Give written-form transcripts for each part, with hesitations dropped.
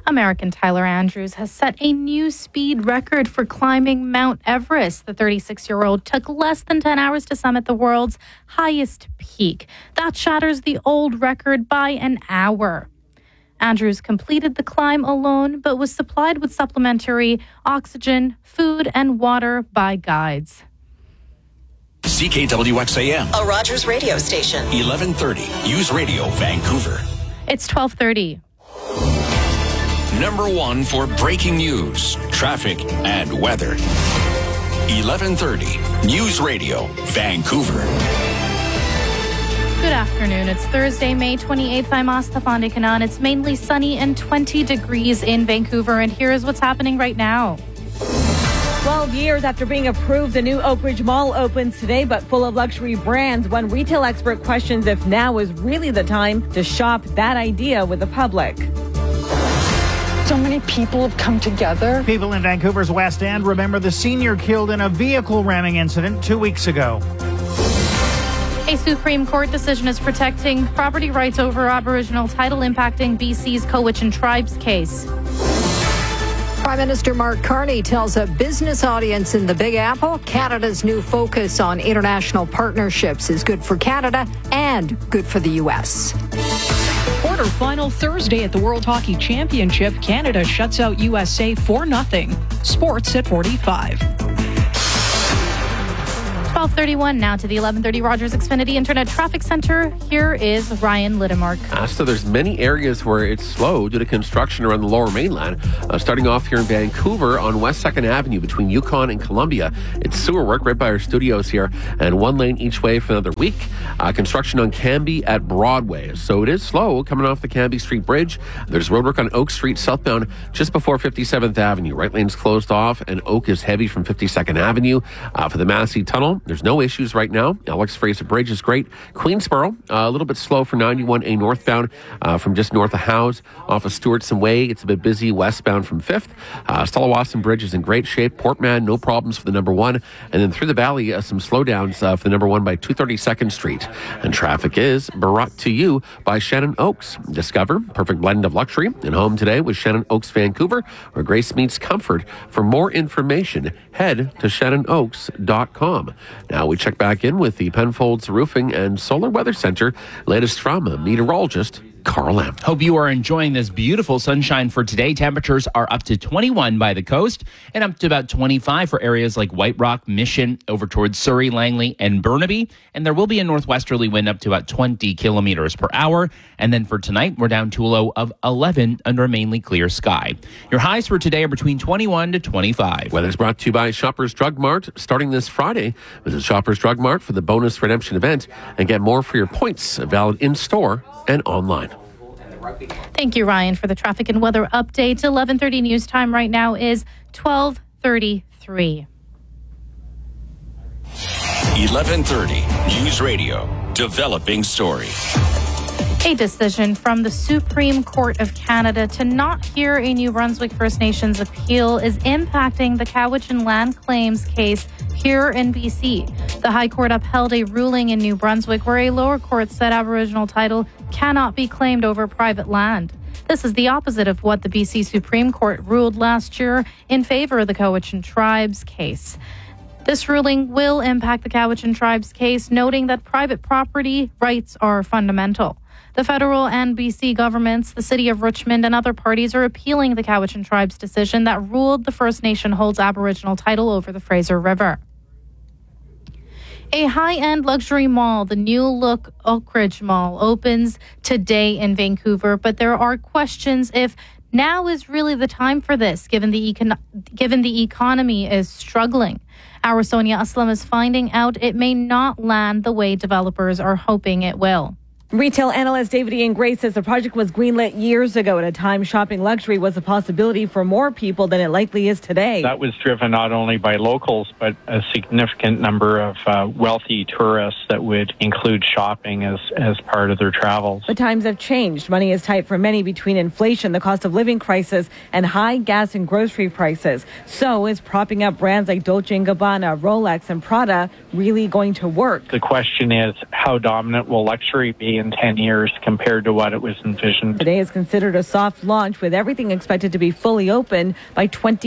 American Tyler Andrews has set a new speed record for climbing Mount Everest. The 36-year-old took less than 10 hours to summit the world's highest peak. That shatters the old record by an hour. Andrews completed the climb alone, but was supplied with supplementary oxygen, food, and water by guides. CKWXAM, a Rogers radio station. 1130 News Radio, Vancouver. It's 12:30. Number one for breaking news, traffic, and weather. 1130 News Radio, Vancouver. Good afternoon. It's Thursday, May 28th. I'm Asta Fondikanan. It's mainly sunny and 20 degrees in Vancouver. And here is what's happening right now. 12 years after being approved, the new Oak Ridge Mall opens today, but full of luxury brands. One retail expert questions if now is really the time to shop that idea with the public. So many people have come together. People in Vancouver's West End remember the senior killed in a vehicle ramming incident 2 weeks ago. A Supreme Court decision is protecting property rights over Aboriginal title impacting BC's Cowichan Tribes case. Prime Minister Mark Carney tells a business audience in the Big Apple Canada's new focus on international partnerships is good for Canada and good for the U.S. Quarterfinal Thursday at the World Hockey Championship. Canada shuts out USA 4-0. Sports at 45. 12:31 now to the 1130 Rogers Xfinity Internet Traffic Center. Here is Ryan Littemark. So there's many areas where it's slow due to construction around the Lower Mainland. Starting off here in Vancouver on West 2nd Avenue between Yukon and Columbia. It's sewer work right by our studios here, and one lane each way for another week. Construction on Cambie at Broadway. So it is slow coming off the Cambie Street Bridge. There's roadwork on Oak Street southbound just before 57th Avenue. Right lane's closed off, and Oak is heavy from 52nd Avenue. For the Massey Tunnel, there's no issues right now. Alex Fraser Bridge is great. Queensboro, a little bit slow for 91A northbound from just north of Howes. Off of Stewartson Way, it's a bit busy westbound from 5th. Stellawasson Bridge is in great shape. Portman, no problems for the number one. And then through the valley, some slowdowns for the number one by 232nd Street. And traffic is brought to you by Shannon Oaks. Discover perfect blend of luxury and home today with Shannon Oaks Vancouver, where grace meets comfort. For more information, head to shannonoaks.com. Now we check back in with the Penfolds Roofing and Solar Weather Center. Latest from meteorologist Carl Lamb. Hope you are enjoying this beautiful sunshine for today. Temperatures are up to 21 by the coast and up to about 25 for areas like White Rock, Mission, over towards Surrey, Langley, and Burnaby. And there will be a northwesterly wind up to about 20 kilometers per hour. And then for tonight, we're down to a low of 11 under a mainly clear sky. Your highs for today are between 21 to 25. Weather's brought to you by Shoppers Drug Mart. Starting this Friday, visit Shoppers Drug Mart for the bonus redemption event and get more for your points, valid in-store and online. Thank you, Ryan, for the traffic and weather update. 11:30 news time right now is 12:33. 1130 News Radio, developing story. A decision from the Supreme Court of Canada to not hear a New Brunswick First Nations appeal is impacting the Cowichan land claims case here in BC. The High Court upheld a ruling in New Brunswick where a lower court said Aboriginal title cannot be claimed over private land. This is the opposite of what the BC Supreme Court ruled last year in favor of the Cowichan Tribes case. This ruling will impact the Cowichan Tribes case, noting that private property rights are fundamental. The federal and BC governments, the City of Richmond, and other parties are appealing the Cowichan Tribes decision that ruled the First Nation holds Aboriginal title over the Fraser River. A high-end luxury mall, the new-look Oak Ridge Mall, opens today in Vancouver, but there are questions if now is really the time for this, given the economy is struggling. Our Sonia Aslam is finding out it may not land the way developers are hoping it will. Retail analyst David Ian Gray says the project was greenlit years ago at a time shopping luxury was a possibility for more people than it likely is today. That was driven not only by locals, but a significant number of wealthy tourists that would include shopping as part of their travels. But times have changed. Money is tight for many between inflation, the cost of living crisis, and high gas and grocery prices. So is propping up brands like Dolce & Gabbana, Rolex, and Prada really going to work? The question is, how dominant will luxury be in 10 years compared to what it was envisioned. Today is considered a soft launch, with everything expected to be fully open by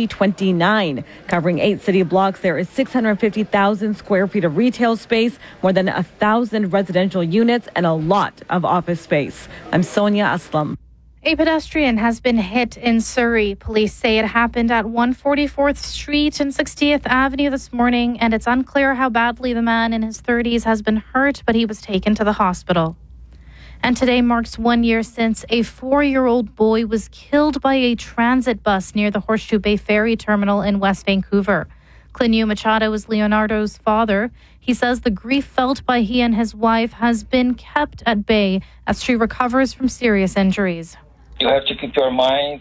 2029. Covering 8 city blocks, there is 650,000 square feet of retail space, more than 1,000 residential units, and a lot of office space. I'm Sonia Aslam. A pedestrian has been hit in Surrey. Police say it happened at 144th Street and 60th Avenue this morning, and it's unclear how badly the man in his 30s has been hurt, but he was taken to the hospital. And today marks 1 year since a 4-year-old boy was killed by a transit bus near the Horseshoe Bay Ferry Terminal in West Vancouver. Clineu Machado is Leonardo's father. He says the grief felt by he and his wife has been kept at bay as she recovers from serious injuries. You have to keep your mind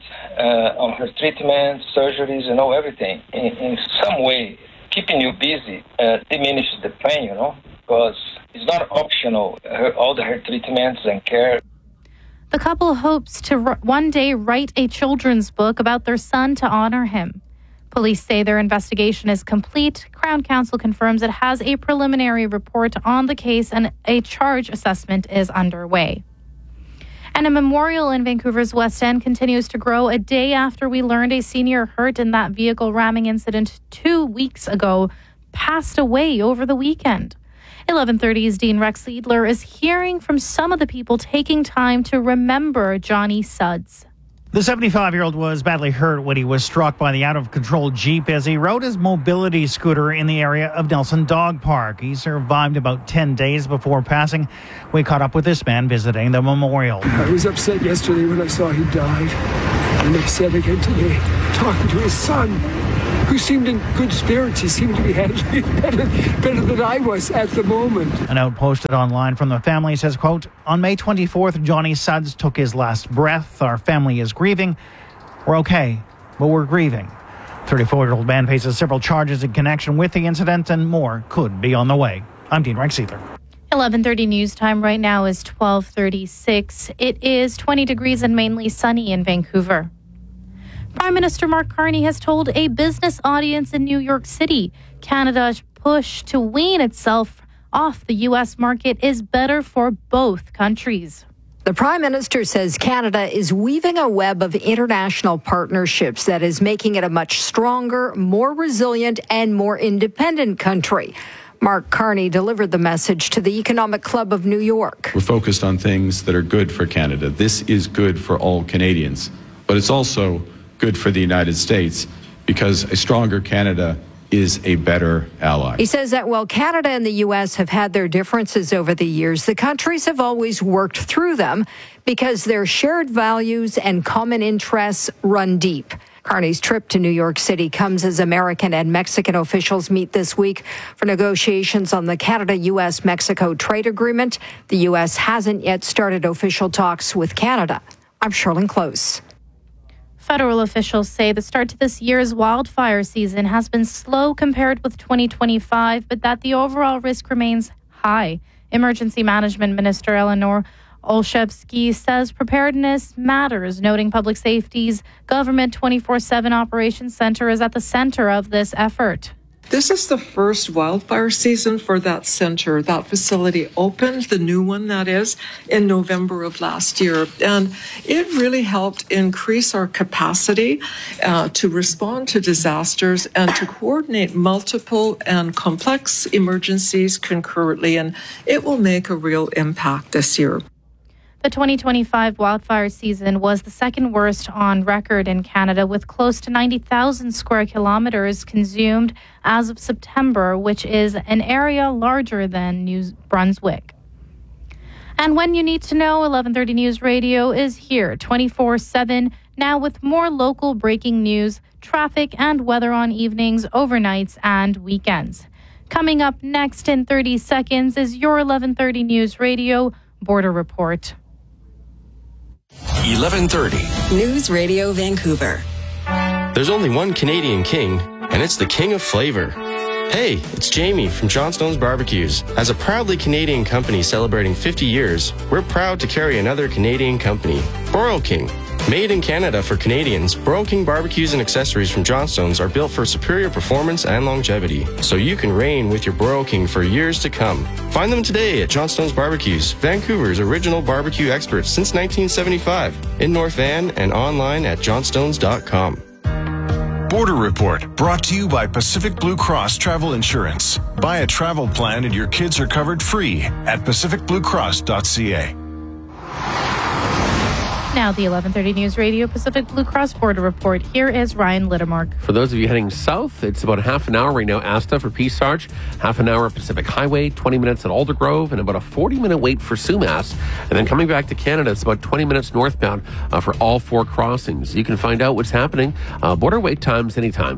on her treatment, surgeries, everything. In some way, keeping you busy diminishes the pain, because it's not optional, all her treatments and care. The couple hopes to one day write a children's book about their son to honor him. Police say their investigation is complete. Crown Counsel confirms it has a preliminary report on the case and a charge assessment is underway. And a memorial in Vancouver's West End continues to grow a day after we learned a senior hurt in that vehicle ramming incident 2 weeks ago passed away over the weekend. 11:30's Dean Rex Liedler is hearing from some of the people taking time to remember Johnny Suds. The 75-year-old was badly hurt when he was struck by the out-of-control Jeep as he rode his mobility scooter in the area of Nelson Dog Park. He survived about 10 days before passing. We caught up with this man visiting the memorial. I was upset yesterday when I saw he died. I'm upset again today, talking to his son, who seemed in good spirits. He seemed to be handling it better than I was at the moment. A note posted online from the family says, quote, "On May 24th, Johnny Suds took his last breath. Our family is grieving. We're okay, but we're grieving." 34-year-old man faces several charges in connection with the incident, and more could be on the way. I'm Dean Rex Liedler. 11:30 news time right now is 12:36. It is 20 degrees and mainly sunny in Vancouver. Prime Minister Mark Carney has told a business audience in New York City Canada's push to wean itself off the U.S. market is better for both countries. The Prime Minister says Canada is weaving a web of international partnerships that is making it a much stronger, more resilient, and more independent country. Mark Carney delivered the message to the Economic Club of New York. We're focused on things that are good for Canada. This is good for all Canadians, but it's also good for the United States because a stronger Canada is a better ally. He says that while Canada and the U.S. have had their differences over the years, the countries have always worked through them because their shared values and common interests run deep. Carney's trip to New York City comes as American and Mexican officials meet this week for negotiations on the Canada-U.S.-Mexico trade agreement. The U.S. hasn't yet started official talks with Canada. I'm Sherlyn Close. Federal officials say the start to this year's wildfire season has been slow compared with 2025, but that the overall risk remains high. Emergency Management Minister Eleanor Olszewski says preparedness matters, noting public safety's Government 24/7 Operations Center is at the center of this effort. This is the first wildfire season for that center. That facility opened, the new one that is, in November of last year. And it really helped increase our capacity to respond to disasters and to coordinate multiple and complex emergencies concurrently. And it will make a real impact this year. The 2025 wildfire season was the second worst on record in Canada, with close to 90,000 square kilometers consumed as of September, which is an area larger than New Brunswick. And when you need to know, 11:30 News Radio is here 24/7, now with more local breaking news, traffic and weather on evenings, overnights, and weekends. Coming up next in 30 seconds is your 11:30 News Radio Border Report. 11:30 News Radio Vancouver. There's only one Canadian king, and it's the king of flavor. Hey, it's Jamie from Johnstone's Barbecues. As a proudly Canadian company celebrating 50 years, we're proud to carry another Canadian company, Broil King. Made in Canada for Canadians, Burro King barbecues and accessories from Johnstone's are built for superior performance and longevity, so you can reign with your Burro King for years to come. Find them today at Johnstone's Barbecues, Vancouver's original barbecue experts since 1975, in North Van and online at johnstones.com. Border Report, brought to you by Pacific Blue Cross Travel Insurance. Buy a travel plan and your kids are covered free at pacificbluecross.ca. Now the 11:30 News Radio Pacific Blue Cross Border Report. Here is Ryan Littermark. For those of you heading south, it's about a half an hour right now, Asta for Peace Arch, half an hour at Pacific Highway, 20 minutes at Aldergrove, and about a 40-minute wait for Sumas. And then coming back to Canada, it's about 20 minutes northbound for all 4 crossings. You can find out what's happening, border wait times anytime.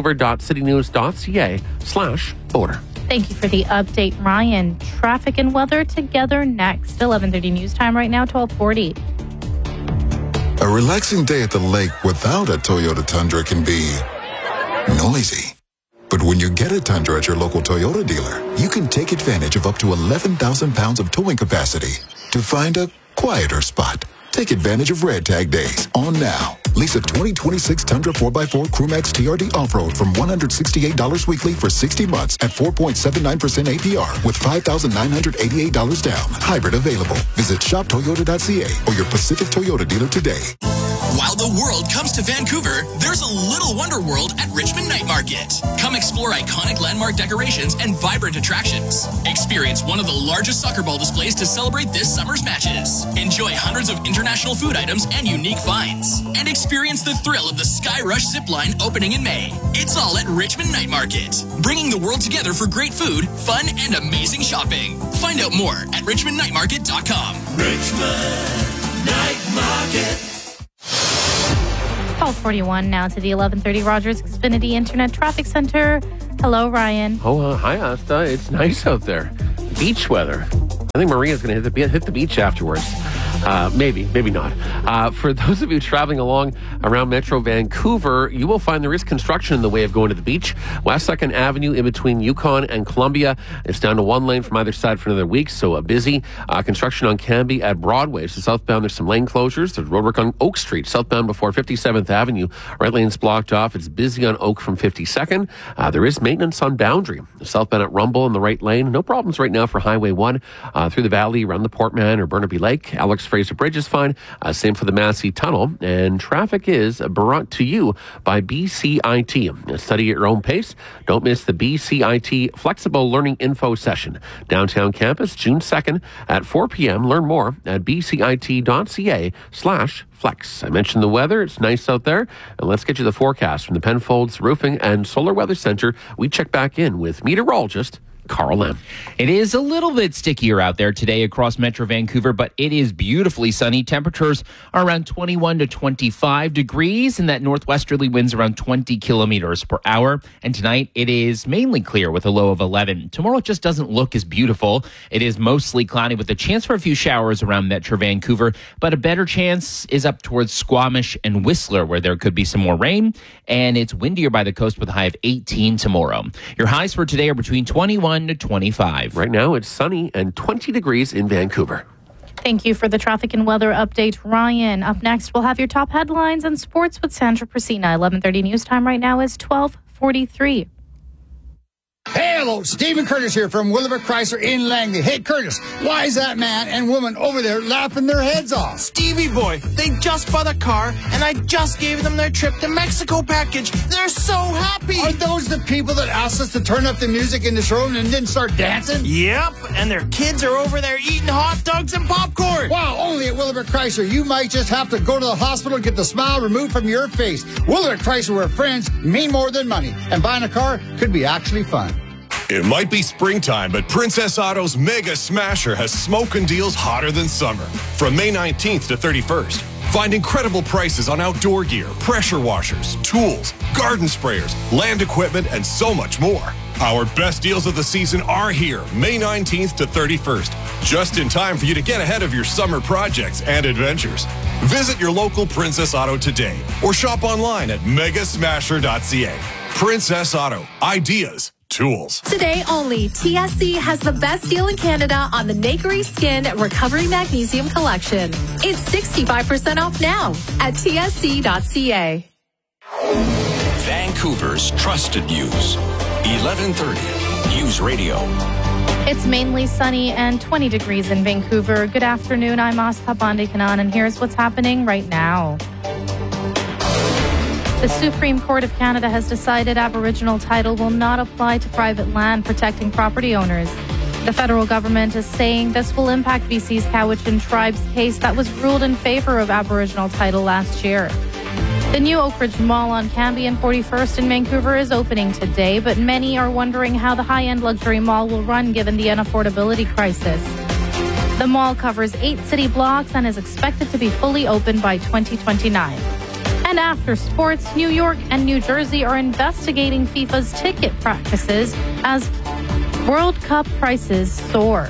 Vancouver.citynews.ca/border. Thank you for the update, Ryan. Traffic and weather together next. 11:30 news time right now, 12:40. A relaxing day at the lake without a Toyota Tundra can be noisy. But when you get a Tundra at your local Toyota dealer, you can take advantage of up to 11,000 pounds of towing capacity to find a quieter spot. Take advantage of Red Tag Days on now. Lease a 2026 Tundra 4x4 Crewmax TRD Off-Road from $168 weekly for 60 months at 4.79% APR with $5,988 down. Hybrid available. Visit shoptoyota.ca or your Pacific Toyota dealer today. While the world comes to Vancouver, there's a little wonder world at Richmond Night Market. Come explore iconic landmark decorations and vibrant attractions. Experience one of the largest soccer ball displays to celebrate this summer's matches. Enjoy hundreds of international food items and unique finds. And experience the thrill of the Sky Rush zipline opening in May. It's all at Richmond Night Market, bringing the world together for great food, fun, and amazing shopping. Find out more at richmondnightmarket.com. Richmond Night Market. 12:41 now to the 11:30 Rogers Xfinity Internet Traffic Center. Hello, Ryan. Oh, hi, Asta. It's nice out there. Beach weather. I think Maria's going to hit the beach afterwards. Maybe not. For those of you traveling along around Metro Vancouver, you will find there is construction in the way of going to the beach. West 2nd Avenue in between Yukon and Columbia. It's down to one lane from either side for another week, so busy. Construction on Cambie at Broadway. So southbound, there's some lane closures. There's roadwork on Oak Street, southbound before 57th Avenue. Right lane's blocked off. It's busy on Oak from 52nd. There is maintenance on Boundary. Southbound at Rumble in the right lane. No problems right now for Highway 1 through the valley around the Portman or Burnaby Lake. Alex Fraser Bridge is fine. Same for the Massey Tunnel. And traffic is brought to you by BCIT. Study at your own pace. Don't miss the BCIT Flexible Learning Info Session. Downtown campus, June 2nd at 4 p.m. Learn more at bcit.ca/flex. I mentioned the weather. It's nice out there. And let's get you the forecast from the Penfolds Roofing and Solar Weather Center. We check back in with meteorologist Carl Lam. It is a little bit stickier out there today across Metro Vancouver, but it is beautifully sunny. Temperatures are around 21 to 25 degrees, and that northwesterly winds around 20 kilometers per hour. And tonight, it is mainly clear with a low of 11. Tomorrow, it just doesn't look as beautiful. It is mostly cloudy with a chance for a few showers around Metro Vancouver, but a better chance is up towards Squamish and Whistler, where there could be some more rain, and it's windier by the coast with a high of 18 tomorrow. Your highs for today are between 21 to 25. Right now, it's sunny and 20 degrees in Vancouver. Thank you for the traffic and weather update, Ryan. Up next, we'll have your top headlines and sports with Sandra Prasina. 11:30 news time right now is 12:43. Hey, hello, Stephen Curtis here from Willowbrook Chrysler in Langley. Hey, Curtis, why is that man and woman over there laughing their heads off? Stevie boy, they just bought a car, and I just gave them their trip to Mexico package. They're so happy. Are those the people that asked us to turn up the music in the showroom and then start dancing? Yep, and their kids are over there eating hot dogs and popcorn. Wow, only at Willowbrook Chrysler. You might just have to go to the hospital and get the smile removed from your face. Willowbrook Chrysler, where friends mean more than money, and buying a car could be actually fun. It might be springtime, but Princess Auto's Mega Smasher has smoking deals hotter than summer. From May 19th to 31st, find incredible prices on outdoor gear, pressure washers, tools, garden sprayers, land equipment, and so much more. Our best deals of the season are here, May 19th to 31st, just in time for you to get ahead of your summer projects and adventures. Visit your local Princess Auto today or shop online at megasmasher.ca. Princess Auto, ideas tools. Today only, TSC has the best deal in Canada on the Nakery Skin Recovery Magnesium Collection. It's 65% off now at tsc.ca. Vancouver's trusted news. 1130 News Radio. It's mainly sunny and 20 degrees in Vancouver. Good afternoon. I'm Astha Bandikanan, and here's what's happening right now. The Supreme Court of Canada has decided Aboriginal title will not apply to private land, protecting property owners. The federal government is saying this will impact BC's Cowichan Tribe's case that was ruled in favor of Aboriginal title last year. The new Oakridge Mall on Cambie and 41st in Vancouver is opening today, but many are wondering how the high-end luxury mall will run given the unaffordability crisis. The mall covers 8 city blocks and is expected to be fully open by 2029. And after sports, New York and New Jersey are investigating FIFA's ticket practices as World Cup prices soar.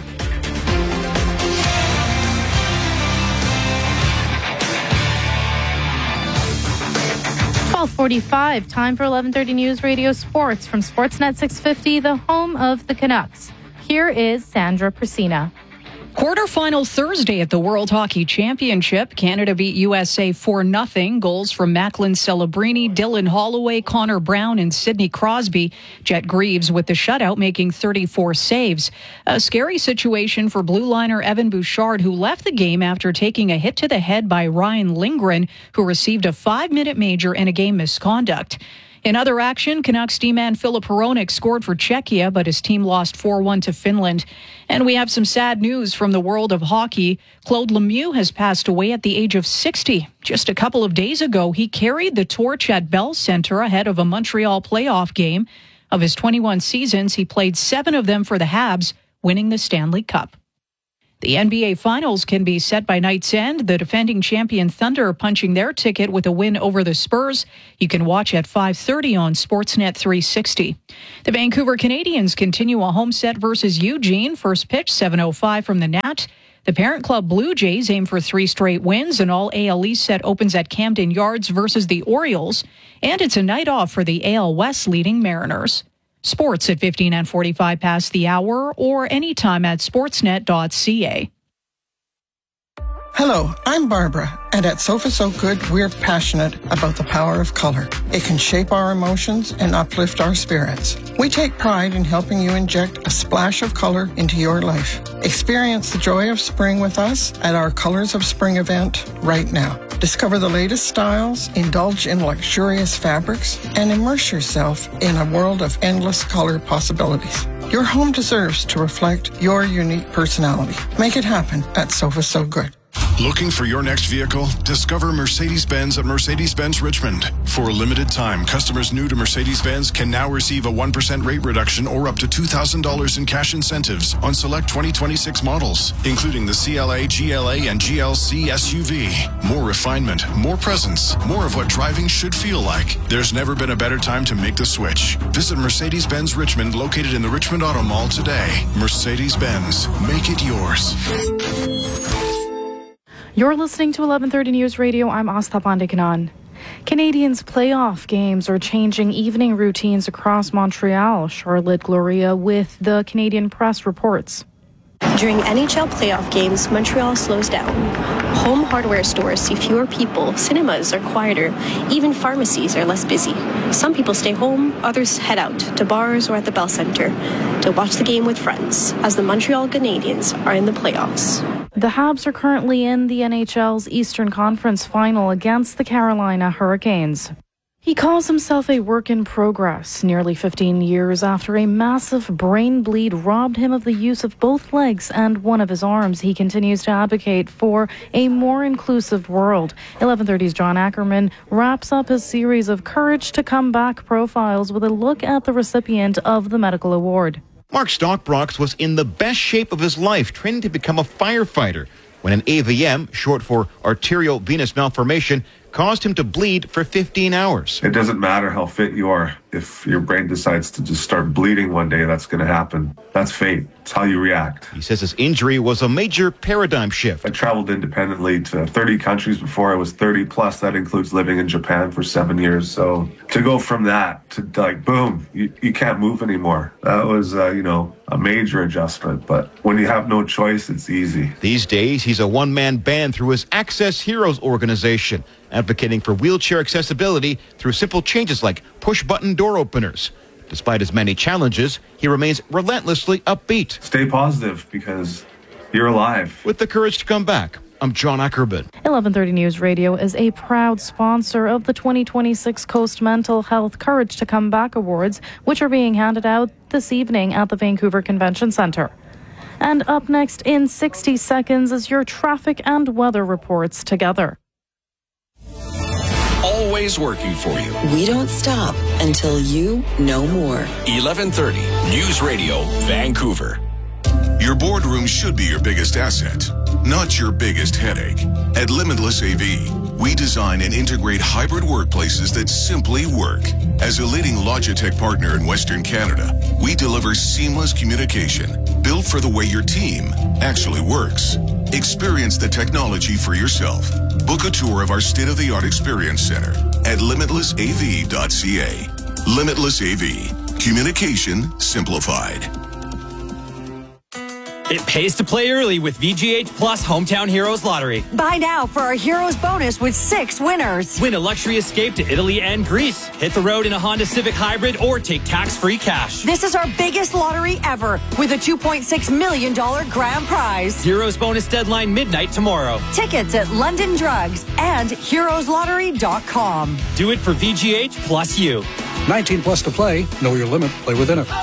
.45, time for 11:30 News Radio Sports from Sportsnet 650, the home of the Canucks. Here is Sandra Prasina. Quarterfinal Thursday at the World Hockey Championship. Canada beat USA 4-0. Goals from Macklin Celebrini, Dylan Holloway, Connor Brown, and Sidney Crosby. Jet Greaves with the shutout, making 34 saves. A scary situation for blue liner Evan Bouchard, who left the game after taking a hit to the head by Ryan Lindgren, who received a 5-minute major and a game misconduct. In other action, Canucks D-man Filip Hronek scored for Czechia, but his team lost 4-1 to Finland. And we have some sad news from the world of hockey. Claude Lemieux has passed away at the age of 60. Just a couple of days ago, he carried the torch at Bell Center ahead of a Montreal playoff game. Of his 21 seasons, he played 7 of them for the Habs, winning the Stanley Cup. The NBA Finals can be set by night's end. The defending champion Thunder punching their ticket with a win over the Spurs. You can watch at 5:30 on Sportsnet 360. The Vancouver Canadians continue a home set versus Eugene. First pitch, 7:05 from the Nat. The parent club Blue Jays aim for 3 straight wins. An all-AL East set opens at Camden Yards versus the Orioles. And it's a night off for the AL West leading Mariners. Sports at 15 and 45 past the hour or anytime at sportsnet.ca. Hello, I'm Barbara, and at Sofa So Good, we're passionate about the power of color. It can shape our emotions and uplift our spirits. We take pride in helping you inject a splash of color into your life. Experience the joy of spring with us at our Colors of Spring event right now. Discover the latest styles, indulge in luxurious fabrics, and immerse yourself in a world of endless color possibilities. Your home deserves to reflect your unique personality. Make it happen at Sofa So Good. Looking for your next vehicle? Discover Mercedes-Benz at Mercedes-Benz Richmond. For a limited time, customers new to Mercedes-Benz can now receive a 1% rate reduction or up to $2,000 in cash incentives on select 2026 models, including the CLA, GLA, and GLC SUV. More refinement, more presence, more of what driving should feel like. There's never been a better time to make the switch. Visit Mercedes-Benz Richmond, located in the Richmond Auto Mall today. Mercedes-Benz, make it yours. You're listening to 1130 News Radio. I'm Astha Bandikanan. Canadians' playoff games are changing evening routines across Montreal. Charlotte Gloria with the Canadian Press reports. During NHL playoff games, Montreal slows down. Home hardware stores see fewer people, cinemas are quieter, even pharmacies are less busy. Some people stay home, others head out to bars or at the Bell Centre to watch the game with friends as the Montreal Canadiens are in the playoffs. The Habs are currently in the NHL's Eastern Conference Final against the Carolina Hurricanes. He calls himself a work in progress, nearly 15 years after a massive brain bleed robbed him of the use of both legs and one of his arms. He continues to advocate for a more inclusive world. 1130's John Ackerman wraps up his series of Courage to Come Back profiles with a look at the recipient of the medical award. Mark Stockbrox was in the best shape of his life, training to become a firefighter, when an AVM, short for arterial venous malformation, caused him to bleed for 15 hours. It doesn't matter how fit you are. If your brain decides to just start bleeding one day, that's going to happen. That's fate. It's how you react. He says his injury was a major paradigm shift. I traveled independently to 30 countries before I was 30 plus. That includes living in Japan for 7 years. So to go from that to like, boom, you can't move anymore. That was, a major adjustment. But when you have no choice, it's easy. These days, he's a one-man band through his Access Heroes organization, advocating for wheelchair accessibility through simple changes like push-button door openers. Despite his many challenges, he remains relentlessly upbeat. Stay positive because you're alive. With the courage to come back, I'm John Ackerman. 1130 News Radio is a proud sponsor of the 2026 Coast Mental Health Courage to Come Back Awards, which are being handed out this evening at the Vancouver Convention Centre. And up next in 60 seconds is your traffic and weather reports together. Always working for you. We don't stop until you know more. 1130 News Radio, Vancouver. Your boardroom should be your biggest asset, not your biggest headache. At Limitless AV, we design and integrate hybrid workplaces that simply work. As a leading Logitech partner in Western Canada, we deliver seamless communication built for the way your team actually works. Experience the technology for yourself. Book a tour of our state-of-the-art experience center at limitlessav.ca. Limitless AV. Communication simplified. It pays to play early with VGH Plus Hometown Heroes Lottery. Buy now for our Heroes bonus with 6 winners. Win a luxury escape to Italy and Greece. Hit the road in a Honda Civic Hybrid or take tax-free cash. This is our biggest lottery ever with a $2.6 million grand prize. Heroes bonus deadline midnight tomorrow. Tickets at London Drugs and heroeslottery.com. Do it for VGH plus you. 19 plus to play. Know your limit. Play within it.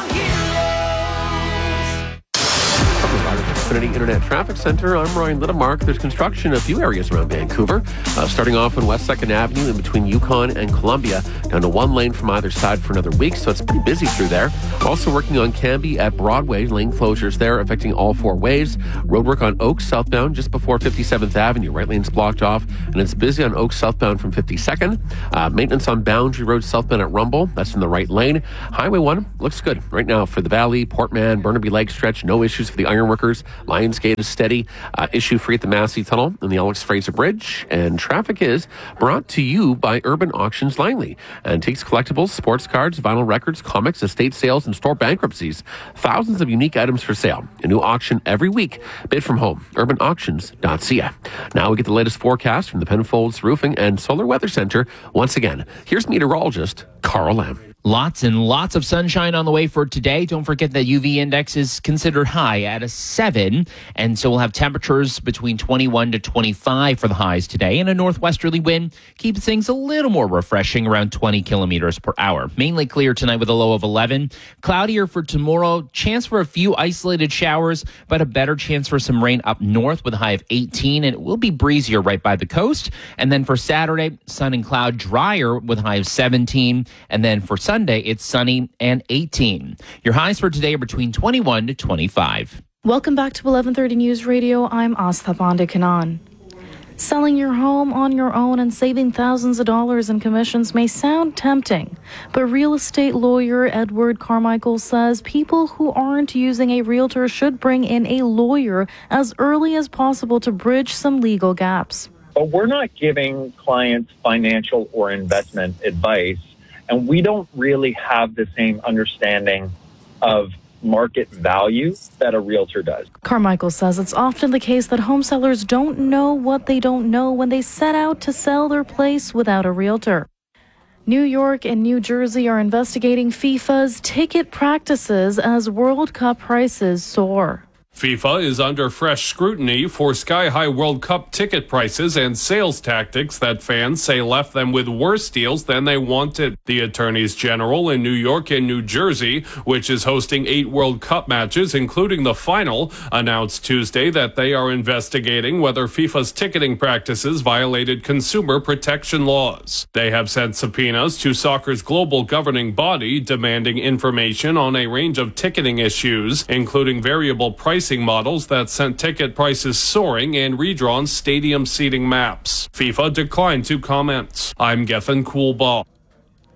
Xfinity Internet Traffic Center. I'm Ryan Littlemark. There's construction in a few areas around Vancouver, starting off on West 2nd Avenue in between Yukon and Columbia, down to one lane from either side for another week, so it's pretty busy through there. Also working on Cambie at Broadway, lane closures there affecting all 4 ways. Roadwork on Oaks southbound just before 57th Avenue. Right lane's blocked off, and it's busy on Oaks southbound from 52nd. Maintenance on Boundary Road southbound at Rumble. That's in the right lane. Highway 1 looks good right now for the Valley, Portman, Burnaby Lake stretch. No issues for the ironworkers. Lionsgate is steady. Issue-free at the Massey Tunnel and the Alex Fraser Bridge. And traffic is brought to you by Urban Auctions Langley. Antiques, collectibles, sports cards, vinyl records, comics, estate sales, and store bankruptcies. Thousands of unique items for sale. A new auction every week. Bid from home. UrbanAuctions.ca. Now we get the latest forecast from the Penfolds Roofing and Solar Weather Center. Once again, here's meteorologist Carl Lamb. Lots and lots of sunshine on the way for today. Don't forget that UV index is considered high at a 7. And so we'll have temperatures between 21 to 25 for the highs today. And a northwesterly wind keeps things a little more refreshing, around 20 kilometers per hour. Mainly clear tonight with a low of 11. Cloudier for tomorrow. Chance for a few isolated showers, but a better chance for some rain up north with a high of 18. And it will be breezier right by the coast. And then for Saturday, sun and cloud, drier with a high of 17. And then for Sunday, it's sunny and 18. Your highs for today are between 21 to 25. Welcome back to 1130 News Radio. I'm Astha Pandikanan. Selling your home on your own and saving thousands of dollars in commissions may sound tempting, but real estate lawyer Edward Carmichael says people who aren't using a realtor should bring in a lawyer as early as possible to bridge some legal gaps. But we're not giving clients financial or investment advice, and we don't really have the same understanding of market value that a realtor does. Carmichael says it's often the case that home sellers don't know what they don't know when they set out to sell their place without a realtor. New York and New Jersey are investigating FIFA's ticket practices as World Cup prices soar. FIFA is under fresh scrutiny for sky-high World Cup ticket prices and sales tactics that fans say left them with worse deals than they wanted. The attorneys general in New York and New Jersey, which is hosting 8 World Cup matches, including the final, announced Tuesday that they are investigating whether FIFA's ticketing practices violated consumer protection laws. They have sent subpoenas to soccer's global governing body demanding information on a range of ticketing issues, including variable pricing models that sent ticket prices soaring and redrawn stadium seating maps. FIFA declined to comment. I'm Gethin Coolbaugh.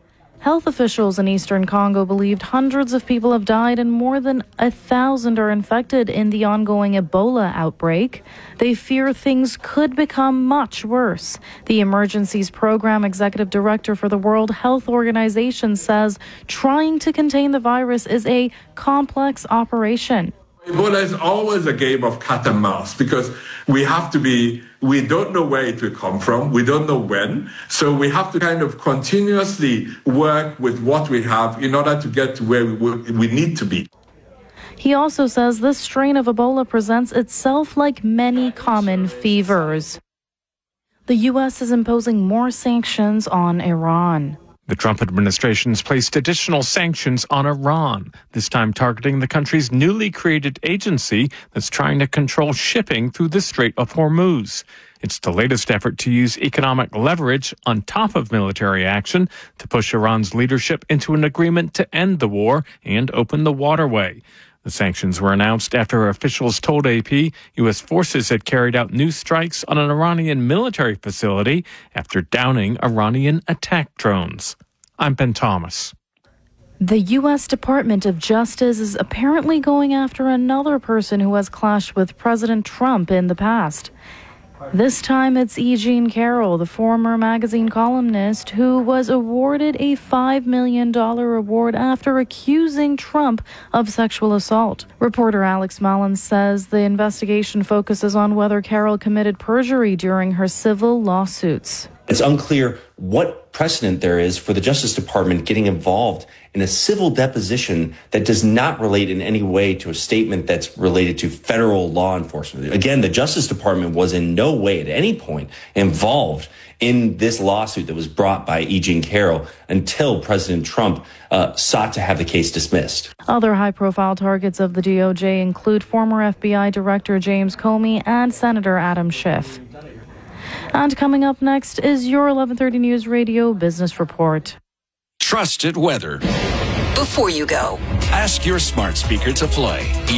Health officials in eastern Congo believed hundreds of people have died and more than 1,000 are infected in the ongoing Ebola outbreak. They fear things could become much worse. The Emergencies Program Executive Director for the World Health Organization says trying to contain the virus is a complex operation. Ebola is always a game of cat and mouse because we don't know where it will come from. We don't know when. So we have to kind of continuously work with what we have in order to get to where we need to be. He also says this strain of Ebola presents itself like many common fevers. The U.S. is imposing more sanctions on Iran. The Trump administration's placed additional sanctions on Iran, this time targeting the country's newly created agency that's trying to control shipping through the Strait of Hormuz. It's the latest effort to use economic leverage on top of military action to push Iran's leadership into an agreement to end the war and open the waterway. The sanctions were announced after officials told AP U.S. forces had carried out new strikes on an Iranian military facility after downing Iranian attack drones. I'm Ben Thomas. The U.S. Department of Justice is apparently going after another person who has clashed with President Trump in the past. This time it's E. Jean Carroll, the former magazine columnist, who was awarded a $5 million reward after accusing Trump of sexual assault. Reporter Alex Mullins says the investigation focuses on whether Carroll committed perjury during her civil lawsuits. It's unclear what precedent there is for the Justice Department getting involved in a civil deposition that does not relate in any way to a statement that's related to federal law enforcement. Again, the Justice Department was in no way at any point involved in this lawsuit that was brought by E. Jean Carroll until President Trump sought to have the case dismissed. Other high-profile targets of the DOJ include former FBI Director James Comey and Senator Adam Schiff. And coming up next is your 1130 News Radio Business Report. Trusted weather. Before you go, Ask your smart speaker to play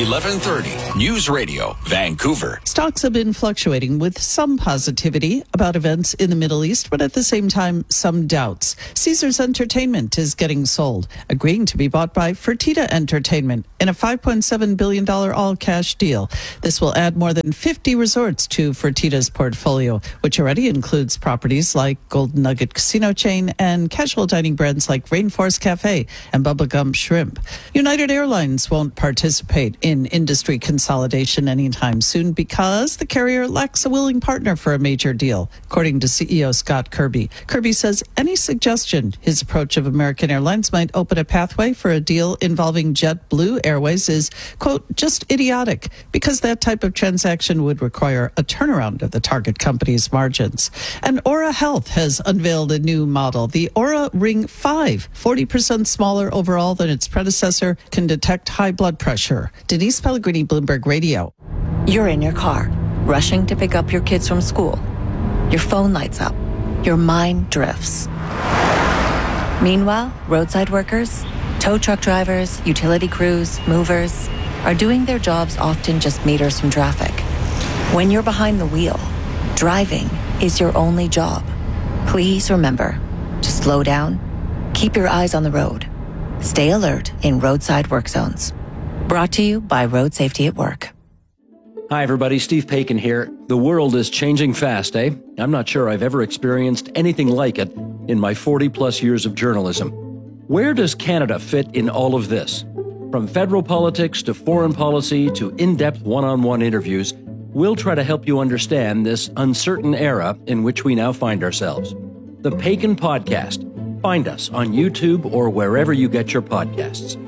1130 News Radio, Vancouver. Stocks have been fluctuating with some positivity about events in the Middle East, but at the same time, some doubts. Caesars Entertainment is getting sold, agreeing to be bought by Fertitta Entertainment in a $5.7 billion all-cash deal. This will add more than 50 resorts to Fertitta's portfolio, which already includes properties like Golden Nugget Casino Chain and casual dining brands like Rainforest Cafe and Bubba Gump Shrimp. United Airlines won't participate in industry consolidation anytime soon because the carrier lacks a willing partner for a major deal, according to CEO Scott Kirby. Kirby says any suggestion his approach of American Airlines might open a pathway for a deal involving JetBlue Airways is, quote, just idiotic, because that type of transaction would require a turnaround of the target company's margins. And Aura Health has unveiled a new model, the Aura Ring 5, 40% smaller overall than its predecessor, can detect high blood pressure. Denise Pellegrini, Bloomberg Radio. You're in your car, rushing to pick up your kids from school. Your phone lights up. Your mind drifts. Meanwhile, roadside workers, tow truck drivers, utility crews, movers are doing their jobs often just meters from traffic. When you're behind the wheel, driving is your only job. Please remember to slow down, keep your eyes on the road. Stay alert in roadside work zones. Brought to you by Road Safety at Work. Hi, everybody. Steve Paikin here. The world is changing fast, eh? I'm not sure I've ever experienced anything like it in my 40-plus years of journalism. Where does Canada fit in all of this? From federal politics to foreign policy to in-depth one-on-one interviews, we'll try to help you understand this uncertain era in which we now find ourselves. The Paikin Podcast. Find us on YouTube or wherever you get your podcasts.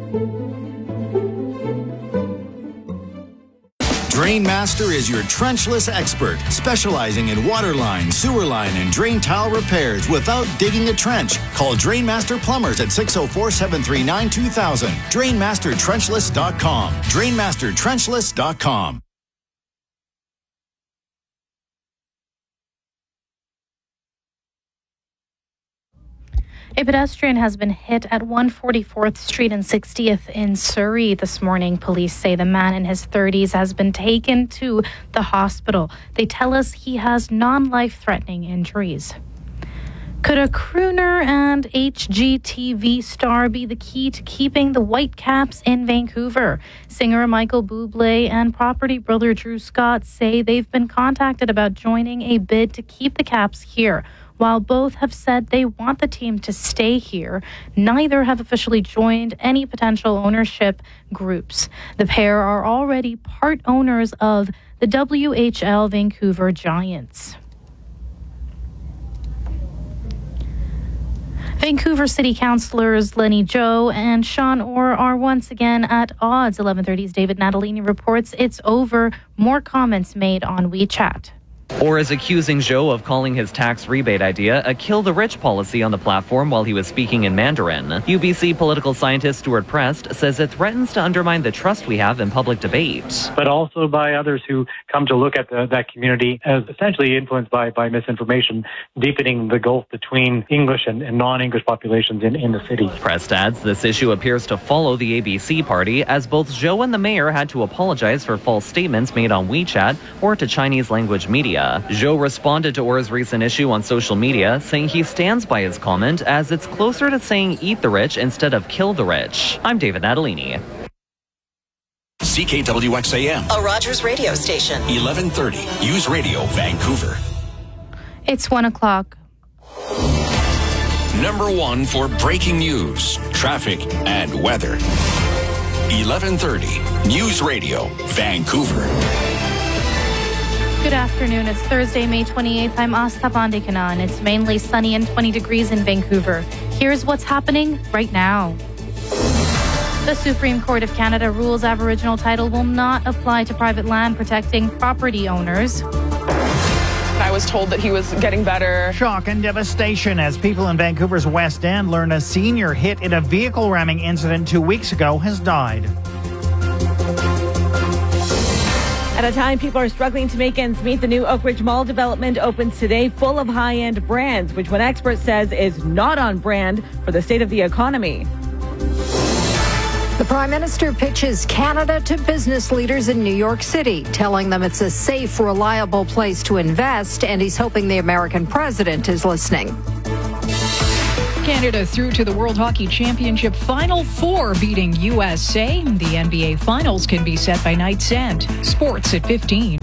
Drainmaster is your trenchless expert, specializing in water line, sewer line, and drain tile repairs without digging a trench. Call Drainmaster Plumbers at 604-739-2000. DrainmasterTrenchless.com. DrainmasterTrenchless.com. A pedestrian has been hit at 144th Street and 60th in Surrey this morning. Police say the man in his 30s has been taken to the hospital. They tell us he has non-life-threatening injuries. Could a crooner and HGTV star be the key to keeping the Whitecaps in Vancouver? Singer Michael Bublé and property brother Drew Scott say they've been contacted about joining a bid to keep the Caps here. While both have said they want the team to stay here, neither have officially joined any potential ownership groups. The pair are already part owners of the WHL Vancouver Giants. Vancouver City Councillors Lenny Joe and Sean Orr are once again at odds. 11:30's David Natalini reports it's over. More comments made on WeChat. Orr is accusing Zhou of calling his tax rebate idea a kill-the-rich policy on the platform while he was speaking in Mandarin. UBC political scientist Stuart Prest says it threatens to undermine the trust we have in public debate. But also by others who come to look at that community as essentially influenced by misinformation, deepening the gulf between English and non-English populations in the city. Prest adds this issue appears to follow the ABC party, as both Zhou and the mayor had to apologize for false statements made on WeChat or to Chinese language media. Zhou responded to Orr's recent issue on social media, saying he stands by his comment as it's closer to saying eat the rich instead of kill the rich. I'm David Natalini. CKWXAM. A Rogers radio station. 1130 News Radio, Vancouver. It's 1 o'clock. Number one for breaking news, traffic, and weather. 1130 News Radio, Vancouver. Good afternoon. It's Thursday, May 28th. I'm Asta Bandikanan. It's mainly sunny and 20 degrees in Vancouver. Here's what's happening right now. The Supreme Court of Canada rules Aboriginal title will not apply to private land, protecting property owners. I was told that he was getting better. Shock and devastation as people in Vancouver's West End learn a senior hit in a vehicle ramming incident 2 weeks ago has died. At a time people are struggling to make ends meet, the new Oak Ridge Mall development opens today, full of high-end brands, which one expert says is not on brand for the state of the economy. The Prime Minister pitches Canada to business leaders in New York City, telling them it's a safe, reliable place to invest, and he's hoping the American president is listening. Canada through to the World Hockey Championship Final Four, beating USA. The NBA Finals can be set by night's end. Sports at 15.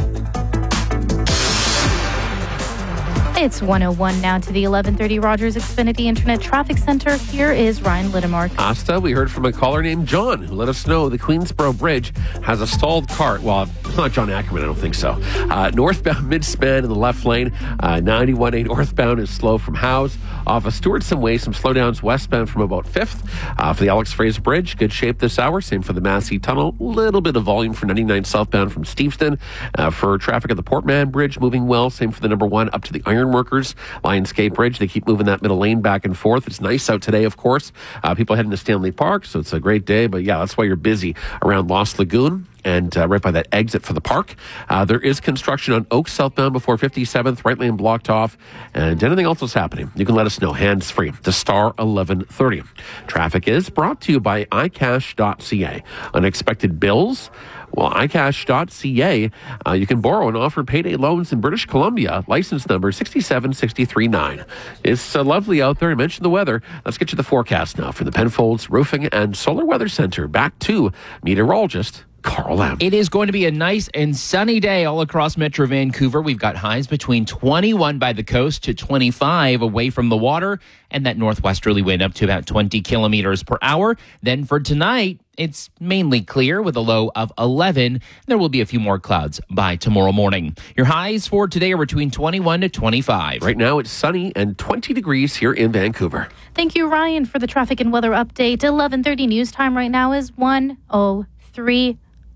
It's 1:01 now to the 1130 Rogers Xfinity Internet Traffic Center. Here is Ryan Littemark. Asta, we heard from a caller named John who let us know the Queensboro Bridge has a stalled car. Well, it's not John Ackerman, I don't think so. Northbound mid-span in the left lane. 91A northbound is slow from Howes. Off of Stewardson Way, some slowdowns westbound from about 5th. For the Alex Fraser Bridge, good shape this hour. Same for the Massey Tunnel. Little bit of volume for 99 southbound from Steveston. For traffic at the Portman Bridge, moving well. Same for the number 1 up to the Ironworkers. Lionsgate Bridge, they keep moving that middle lane back and forth. It's nice out today, of course. People heading to Stanley Park, so it's a great day. But yeah, that's why you're busy around Lost Lagoon and right by that exit for the park. There is construction on Oak southbound before 57th, right lane blocked off. And anything else that's happening, you can let us know. Hands free to star 1130. Traffic is brought to you by iCash.ca. Unexpected bills? Well, iCash.ca, you can borrow and offer payday loans in British Columbia. License number 67639. It's lovely out there. I mentioned the weather. Let's get you the forecast now from the Penfolds Roofing and Solar Weather Center. Back to meteorologist Carl Lam. It is going to be a nice and sunny day all across Metro Vancouver. We've got highs between 21 by the coast to 25 away from the water, and that northwesterly wind up to about 20 kilometers per hour. Then for tonight, it's mainly clear with a low of 11. There will be a few more clouds by tomorrow morning. Your highs for today are between 21 to 25. Right now, it's sunny and 20 degrees here in Vancouver. Thank you, Ryan, for the traffic and weather update. 11:30 news time right now is 1:03.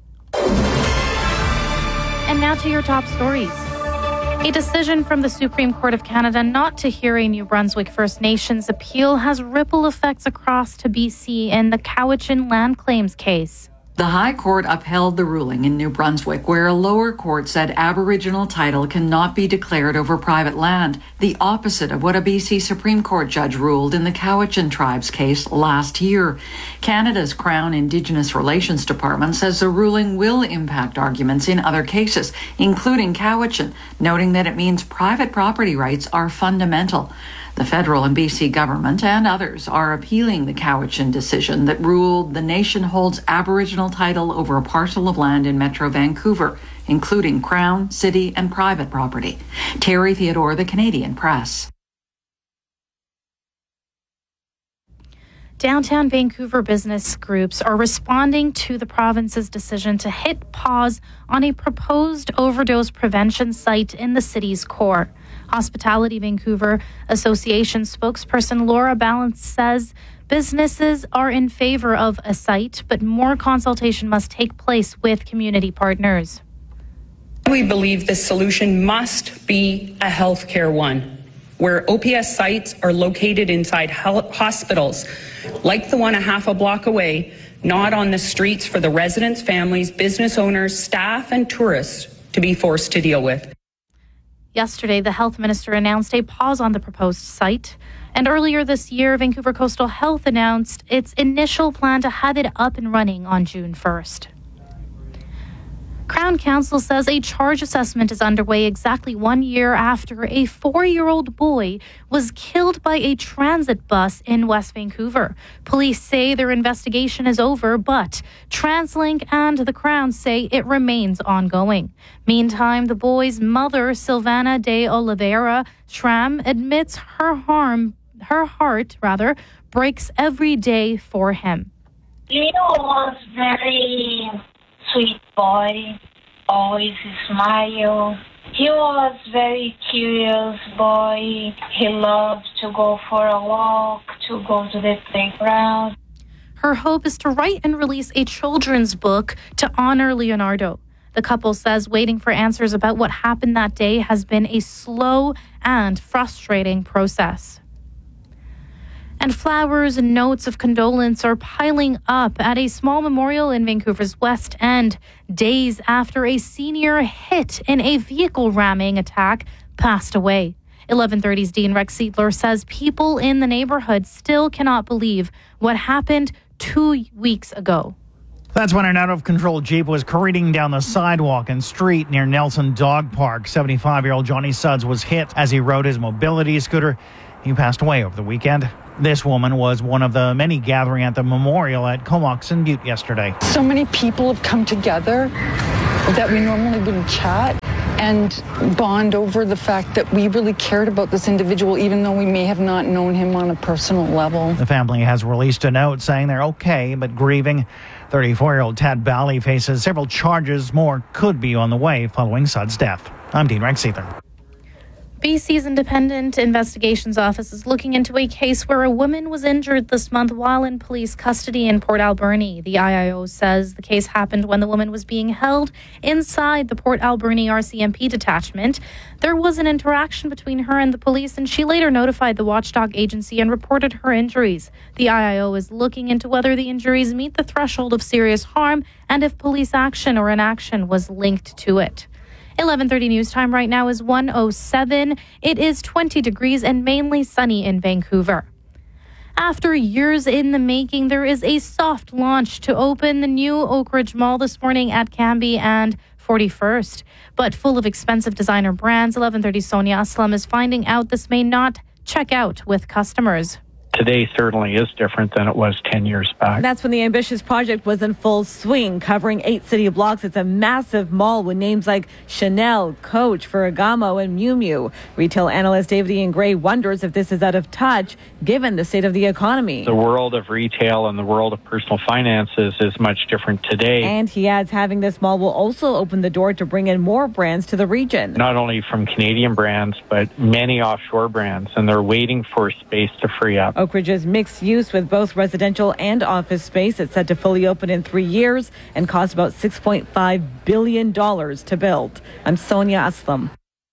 And now to your top stories. A decision from the Supreme Court of Canada not to hear a New Brunswick First Nations appeal has ripple effects across to BC in the Cowichan land claims case. The High Court upheld the ruling in New Brunswick, where a lower court said Aboriginal title cannot be declared over private land, the opposite of what a BC Supreme Court judge ruled in the Cowichan Tribes case last year. Canada's Crown Indigenous Relations Department says the ruling will impact arguments in other cases, including Cowichan, noting that it means private property rights are fundamental. The federal and BC government and others are appealing the Cowichan decision that ruled the nation holds Aboriginal title over a parcel of land in Metro Vancouver, including Crown, city, and private property. Terry Theodore, The Canadian Press. Downtown Vancouver business groups are responding to the province's decision to hit pause on a proposed overdose prevention site in the city's core. Hospitality Vancouver Association spokesperson Laura Balance says businesses are in favor of a site, but more consultation must take place with community partners. We believe this solution must be a healthcare one, where OPS sites are located inside hospitals, like the one a half a block away, not on the streets for the residents, families, business owners, staff, and tourists to be forced to deal with. Yesterday, the health minister announced a pause on the proposed site. And earlier this year, Vancouver Coastal Health announced its initial plan to have it up and running on June 1st. Crown Counsel says a charge assessment is underway exactly 1 year after a 4-year-old boy was killed by a transit bus in West Vancouver. Police say their investigation is over, but TransLink and the Crown say it remains ongoing. Meantime, the boy's mother, Silvana de Oliveira Schramm, admits her heart breaks every day for him. Leo was very sweet boy, always smile. He was very curious boy. He loved to go for a walk, to go to the playground. Her hope is to write and release a children's book to honor Leonardo. The couple says waiting for answers about what happened that day has been a slow and frustrating process. And flowers and notes of condolence are piling up at a small memorial in Vancouver's West End, days after a senior hit in a vehicle ramming attack passed away. 1130's Dean Rex Seidler says people in the neighborhood still cannot believe what happened 2 weeks ago. That's when an out-of-control Jeep was careening down the sidewalk and street near Nelson Dog Park. 75-year-old Johnny Sudds was hit as he rode his mobility scooter. He passed away over the weekend. This woman was one of the many gathering at the memorial at Comox and Butte yesterday. So many people have come together that we normally wouldn't chat and bond over the fact that we really cared about this individual, even though we may have not known him on a personal level. The family has released a note saying they're okay, but grieving. 34-year-old Tad Bally faces several charges. More could be on the way following Sudd's death. I'm Dean Rex Seidler. BC's Independent Investigations Office is looking into a case where a woman was injured this month while in police custody in Port Alberni. The IIO says the case happened when the woman was being held inside the Port Alberni RCMP detachment. There was an interaction between her and the police, and she later notified the watchdog agency and reported her injuries. The IIO is looking into whether the injuries meet the threshold of serious harm and if police action or inaction was linked to it. 11:30 news time right now is 1:07. It is 20 degrees and mainly sunny in Vancouver. After years in the making, there is a soft launch to open the new Oakridge Mall this morning at Cambie and 41st. But full of expensive designer brands, 11:30 Sonia Aslam is finding out this may not check out with customers. Today certainly is different than it was 10 years back. That's when the ambitious project was in full swing, covering 8 city blocks. It's a massive mall with names like Chanel, Coach, Ferragamo, and Miu Miu. Retail analyst David Ian Gray wonders if this is out of touch given the state of the economy. The world of retail and the world of personal finances is much different today. And he adds having this mall will also open the door to bring in more brands to the region. Not only from Canadian brands, but many offshore brands, and they're waiting for space to free up. Oakridge is mixed use with both residential and office space. It's set to fully open in 3 years and cost about $6.5 billion to build. I'm Sonia Aslam.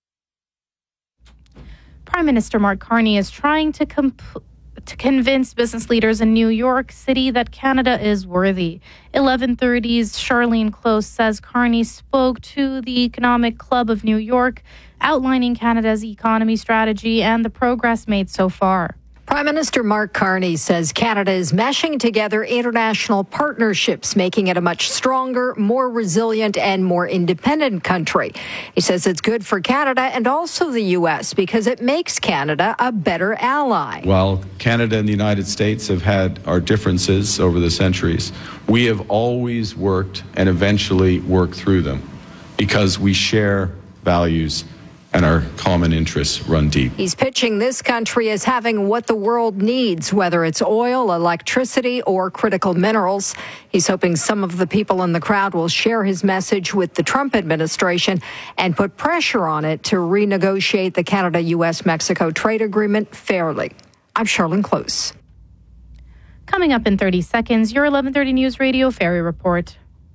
Prime Minister Mark Carney is trying to convince business leaders in New York City that Canada is worthy. 11:30's Charlene Close says Carney spoke to the Economic Club of New York, outlining Canada's economy strategy and the progress made so far. Prime Minister Mark Carney says Canada is meshing together international partnerships, making it a much stronger, more resilient and more independent country. He says it's good for Canada and also the U.S. because it makes Canada a better ally. While Canada and the United States have had our differences over the centuries, we have always worked and eventually worked through them because we share values and our common interests run deep. He's pitching this country as having what the world needs, whether it's oil, electricity, or critical minerals. He's hoping some of the people in the crowd will share his message with the Trump administration and put pressure on it to renegotiate the Canada-U.S.-Mexico trade agreement fairly. I'm Charlene Close. Coming up in 30 seconds, your 11:30 News Radio Ferry Report.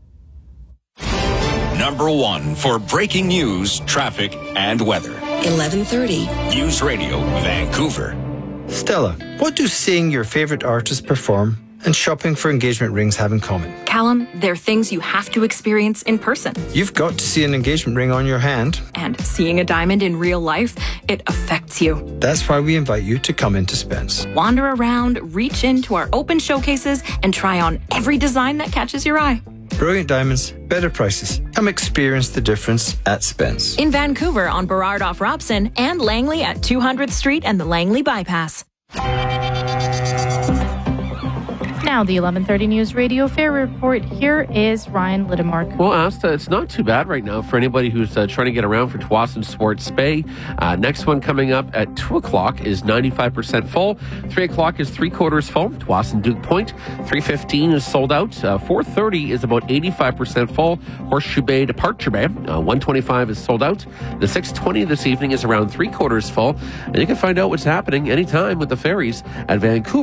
Number one for breaking news, traffic, and weather. 11:30. News Radio, Vancouver. Stella, what do seeing your favorite artist perform and shopping for engagement rings have in common? Callum, they're things you have to experience in person. You've got to see an engagement ring on your hand. And seeing a diamond in real life, it affects you. That's why we invite you to come into Spence. Wander around, reach into our open showcases, and try on every design that catches your eye. Brilliant diamonds, better prices. Come experience the difference at Spence. In Vancouver on Burrard off Robson and Langley at 200th Street and the Langley Bypass. Now, the 11:30 News Radio Ferry Report. Here is Ryan Littemark. Well, Asta, it's not too bad right now for anybody who's trying to get around for Tsawwassen Swartz Bay. Next one coming up at 2 o'clock is 95% full. 3 o'clock is 3/4 full. Tsawwassen Duke Point, 3:15 is sold out. 4:30 is about 85% full. Horseshoe Bay Departure Bay, 125 is sold out. The 6:20 this evening is around 3/4 full. And you can find out what's happening anytime with the ferries at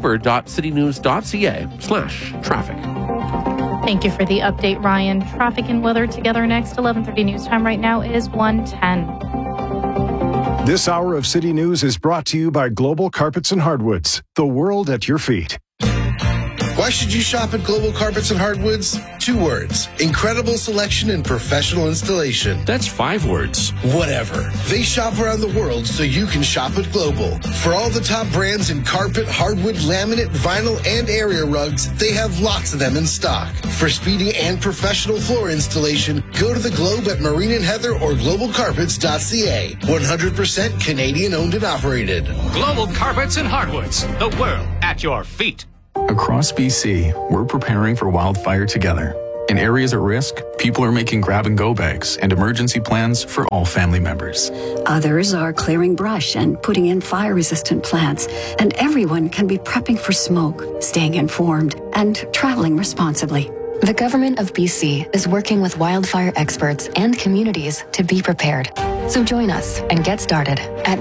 vancouver.citynews.ca/traffic. Thank you for the update, Ryan. Traffic and weather together next. 11:30 news time right now is 1:10. This hour of City News is brought to you by Global Carpets and Hardwoods, the world at your feet. Why should you shop at Global Carpets and Hardwoods? 2 words. Incredible selection and professional installation. That's 5 words. Whatever. They shop around the world so you can shop at Global. For all the top brands in carpet, hardwood, laminate, vinyl, and area rugs, they have lots of them in stock. For speedy and professional floor installation, go to the Globe at Marine and Heather or globalcarpets.ca. 100% Canadian owned and operated. Global Carpets and Hardwoods, the world at your feet. Across BC, we're preparing for wildfire together. In areas at risk, people are making grab-and-go bags and emergency plans for all family members. Others are clearing brush and putting in fire-resistant plants. And everyone can be prepping for smoke, staying informed, and traveling responsibly. The Government of BC is working with wildfire experts and communities to be prepared. So join us and get started at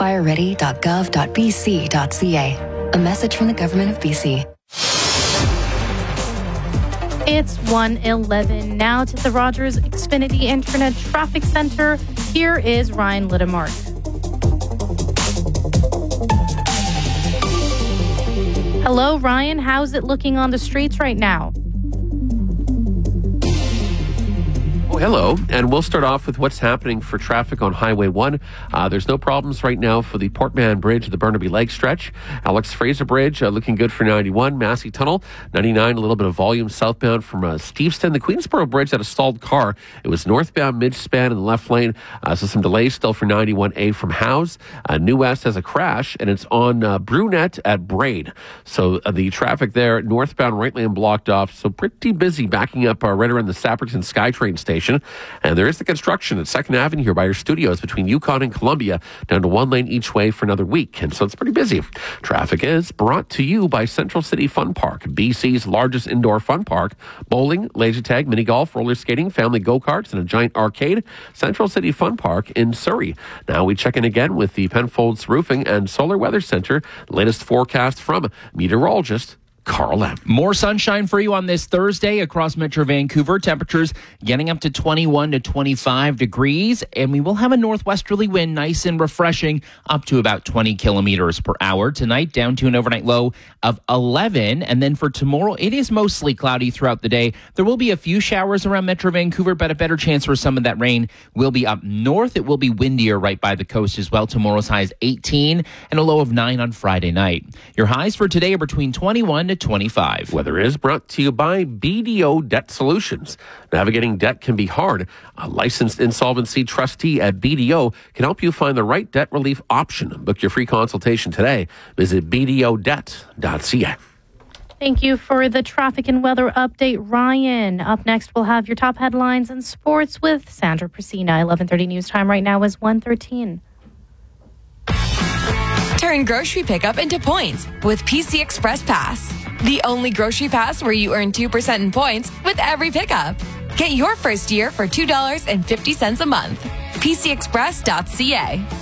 wildfireready.gov.bc.ca. A message from the Government of BC. It's 1:11 now to the Rogers Xfinity Internet Traffic Center. Here is Ryan Littemark. Hello, Ryan. How's it looking on the streets right now? Hello, and we'll start off with what's happening for traffic on Highway 1. There's no problems right now for the Portman Bridge, the Burnaby Lake stretch. Alex Fraser Bridge looking good for 91. Massey Tunnel, 99, a little bit of volume southbound from Steveston. The Queensboro Bridge had a stalled car. It was northbound mid-span in the left lane, so some delays still for 91A from Howes. New West has a crash, and it's on Brunette at Braid. So the traffic there, northbound right lane blocked off, so pretty busy backing up right around the Saperton SkyTrain station. And there is the construction at 2nd Avenue here by your studios between Yukon and Columbia, down to 1 lane each way for another week. And so it's pretty busy. Traffic is brought to you by Central City Fun Park, BC's largest indoor fun park. Bowling, laser tag, mini golf, roller skating, family go-karts, and a giant arcade. Central City Fun Park in Surrey. Now we check in again with the Penfolds Roofing and Solar Weather Center. Latest forecast from meteorologist Carl M. More sunshine for you on this Thursday across Metro Vancouver. Temperatures getting up to 21 to 25 degrees, and we will have a northwesterly wind, nice and refreshing, up to about 20 kilometers per hour. Tonight, down to an overnight low of 11, and then for tomorrow, it is mostly cloudy throughout the day. There will be a few showers around Metro Vancouver, but a better chance for some of that rain will be up north. It will be windier right by the coast as well. Tomorrow's high is 18 and a low of 9 on Friday night. Your highs for today are between 21 to 25. Weather is brought to you by BDO Debt Solutions. Navigating debt can be hard. A licensed insolvency trustee at BDO can help you find the right debt relief option. Book your free consultation today. Visit bdodebt.ca. Thank you for the traffic and weather update, Ryan. Up next, we'll have your top headlines and sports with Sandra Prasina. 11:30 news time right now is 1:13. Turn grocery pickup into points with PC Express Pass. The only grocery pass where you earn 2% in points with every pickup. Get your first year for $2.50 a month. PCExpress.ca.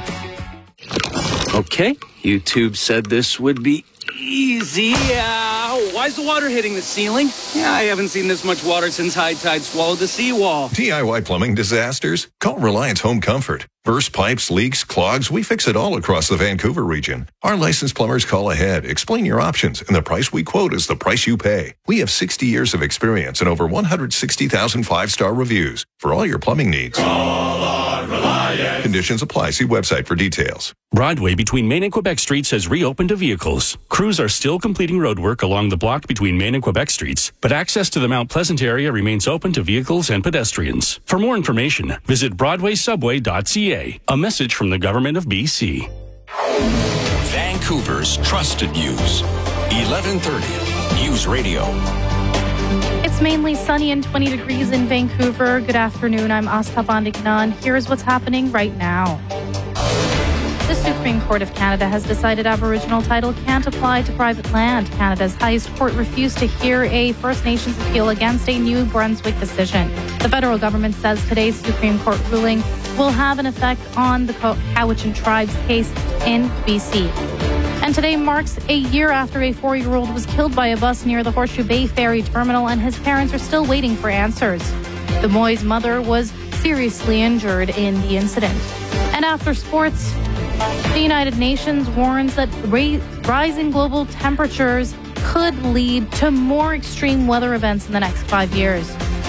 Okay, YouTube said this would be easy. Why is the water hitting the ceiling? Yeah, I haven't seen this much water since high tide swallowed the seawall. DIY plumbing disasters? Call Reliance Home Comfort. Burst pipes, leaks, clogs, we fix it all across the Vancouver region. Our licensed plumbers call ahead, explain your options, and the price we quote is the price you pay. We have 60 years of experience and over 160,000 five-star reviews for all your plumbing needs. Call on Reliance. Conditions apply. See website for details. Broadway between Main and Quebec Streets has reopened to vehicles. Crews are still completing roadwork along the block between Main and Quebec Streets, but access to the Mount Pleasant area remains open to vehicles and pedestrians. For more information, visit BroadwaySubway.ca. A message from the Government of BC. Vancouver's trusted news. 1130 News Radio. It's mainly sunny and 20 degrees in Vancouver. Good afternoon. I'm Asta Bandiknan. Here's what's happening right now. The Supreme Court of Canada has decided Aboriginal title can't apply to private land. Canada's highest court refused to hear a First Nations appeal against a New Brunswick decision. The federal government says today's Supreme Court ruling will have an effect on the Cowichan Tribe's case in BC. And today marks a year after a 4-year-old was killed by a bus near the Horseshoe Bay Ferry Terminal, and his parents are still waiting for answers. The boy's mother was seriously injured in the incident. And after sports, the United Nations warns that rising global temperatures could lead to more extreme weather events in the next 5 years.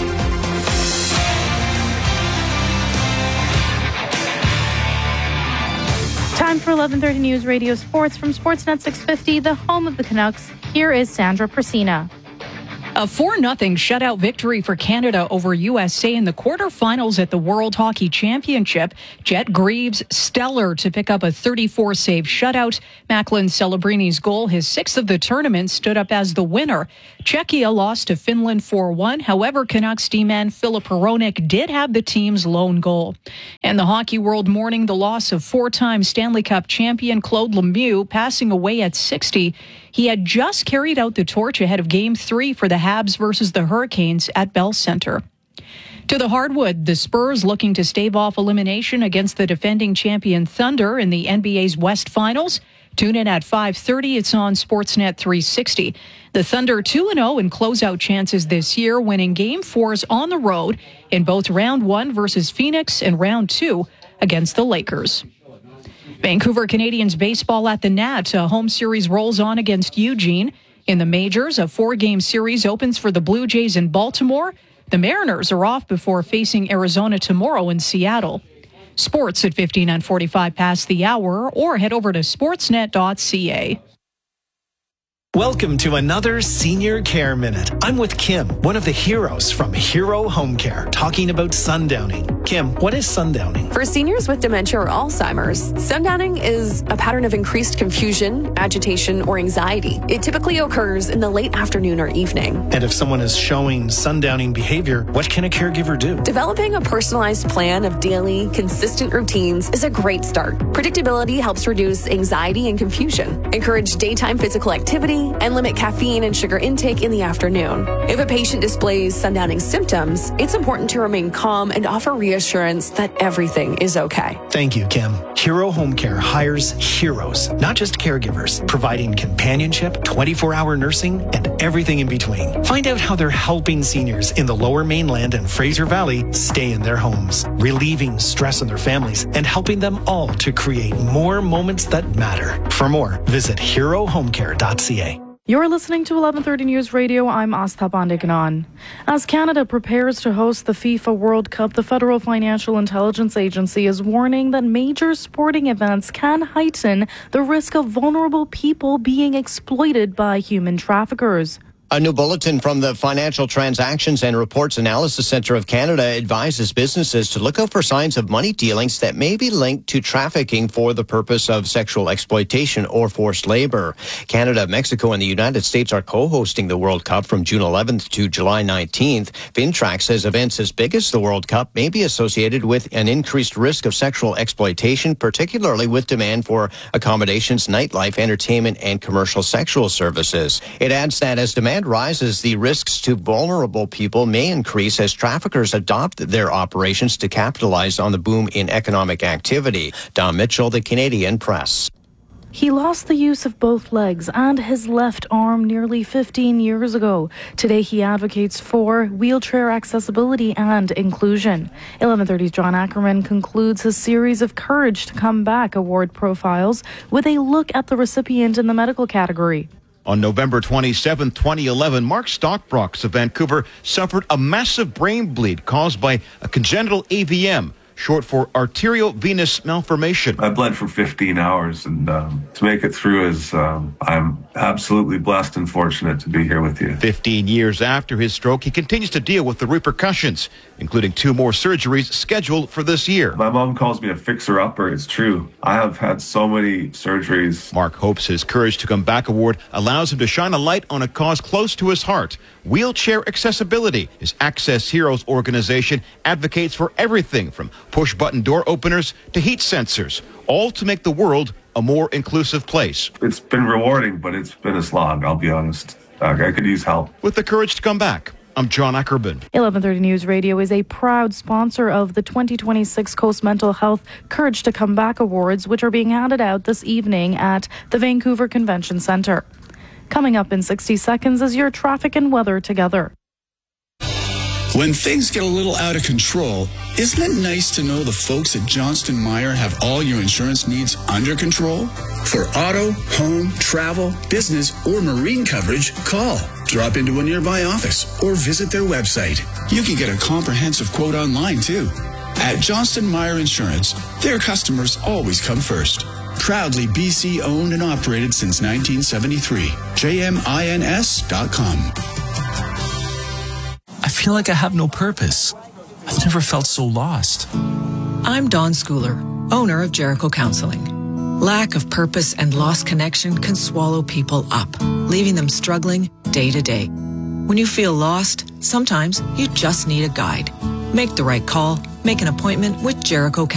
Time for 11:30 News Radio Sports from Sportsnet 650, the home of the Canucks. Here is Sandra Prasina. A 4-0 shutout victory for Canada over USA in the quarterfinals at the World Hockey Championship. Jet Greaves stellar to pick up a 34-save shutout. Macklin Celebrini's goal, his 6th of the tournament, stood up as the winner. Czechia lost to Finland 4-1. However, Canucks D-man Filip Hronek did have the team's lone goal. And the hockey world mourning the loss of 4-time Stanley Cup champion Claude Lemieux, passing away at 60. He had just carried out the torch ahead of Game 3 for the Habs versus the Hurricanes at Bell Center. To the hardwood, the Spurs looking to stave off elimination against the defending champion Thunder in the NBA's West Finals. Tune in at 5:30. It's on Sportsnet 360. The Thunder 2-0 in closeout chances this year, winning Game 4s on the road in both Round 1 versus Phoenix and Round 2 against the Lakers. Vancouver Canadians baseball at the Nat. A home series rolls on against Eugene. In the majors, a 4-game series opens for the Blue Jays in Baltimore. The Mariners are off before facing Arizona tomorrow in Seattle. Sports at 15:45 past the hour, or head over to sportsnet.ca. Welcome to another Senior Care Minute. I'm with Kim, one of the heroes from Hero Home Care, talking about sundowning. Kim, what is sundowning? For seniors with dementia or Alzheimer's, sundowning is a pattern of increased confusion, agitation, or anxiety. It typically occurs in the late afternoon or evening. And if someone is showing sundowning behavior, what can a caregiver do? Developing a personalized plan of daily, consistent routines is a great start. Predictability helps reduce anxiety and confusion. Encourage daytime physical activity early and limit caffeine and sugar intake in the afternoon. If a patient displays sundowning symptoms, it's important to remain calm and offer reassurance that everything is okay. Thank you, Kim. Hero Home Care hires heroes, not just caregivers, providing companionship, 24-hour nursing, and everything in between. Find out how they're helping seniors in the Lower Mainland and Fraser Valley stay in their homes, relieving stress on their families, and helping them all to create more moments that matter. For more, visit herohomecare.ca. You're listening to 1130 News Radio. I'm Astha Bandegnan. As Canada prepares to host the FIFA World Cup, the Federal Financial Intelligence Agency is warning that major sporting events can heighten the risk of vulnerable people being exploited by human traffickers. A new bulletin from the Financial Transactions and Reports Analysis Centre of Canada advises businesses to look out for signs of money dealings that may be linked to trafficking for the purpose of sexual exploitation or forced labor. Canada, Mexico, and the United States are co-hosting the World Cup from June 11th to July 19th. Fintrack says events as big as the World Cup may be associated with an increased risk of sexual exploitation, particularly with demand for accommodations, nightlife, entertainment, and commercial sexual services. It adds that as demand rises, the risks to vulnerable people may increase as traffickers adopt their operations to capitalize on the boom in economic activity. Don Mitchell, the Canadian Press. He lost the use of both legs and his left arm nearly 15 years ago. Today he advocates for wheelchair accessibility and inclusion. 1130's John Ackerman concludes his series of Courage to Come Back award profiles with a look at the recipient in the medical category. On November 27, 2011, Mark Stockbrooks of Vancouver suffered a massive brain bleed caused by a congenital AVM, short for arterial venous malformation. I bled for 15 hours, and to make it through is I'm absolutely blessed and fortunate to be here with you. 15 years after his stroke, he continues to deal with the repercussions, including 2 more surgeries scheduled for this year. My mom calls me a fixer-upper. It's true. I have had so many surgeries. Mark hopes his Courage to Come Back award allows him to shine a light on a cause close to his heart. Wheelchair accessibility. His Access Heroes organization advocates for everything from push-button door openers to heat sensors, all to make the world a more inclusive place. It's been rewarding, but it's been a slog, I'll be honest. I could use help. With the Courage to Come Back, I'm John Ackerman. 1130 News Radio is a proud sponsor of the 2026 Coast Mental Health Courage to Come Back Awards, which are being handed out this evening at the Vancouver Convention Centre. Coming up in 60 seconds is your traffic and weather together. When things get a little out of control, isn't it nice to know the folks at Johnston Meyer have all your insurance needs under control? For auto, home, travel, business, or marine coverage, call, drop into a nearby office, or visit their website. You can get a comprehensive quote online, too. At Johnston Meyer Insurance, their customers always come first. Proudly BC owned and operated since 1973. JMINS.com. I feel like I have no purpose. I've never felt so lost. I'm Dawn Schooler, owner of Jericho Counseling. Lack of purpose and lost connection can swallow people up, leaving them struggling day to day. When you feel lost, sometimes you just need a guide. Make the right call. Make an appointment with Jericho Counseling.